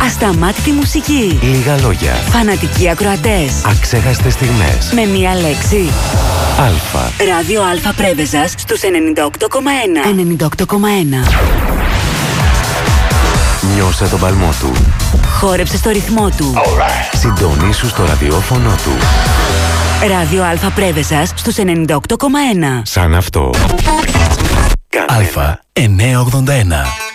Ασταμάτητη μουσική. Λίγα λόγια. Φανατικοί ακροατές. Αξέχαστες στιγμές. Με μία λέξη. Αλφα. Ράδιο Αλφα Πρέβεζας στους 98,1. 98,1. Νιώσε τον παλμό του. Χόρεψε στο ρυθμό του. Συντονίσου στο ραδιόφωνο του. Ράδιο Αλφα Πρέβεζας στους 98,1. Σαν αυτό. Αλφα 981.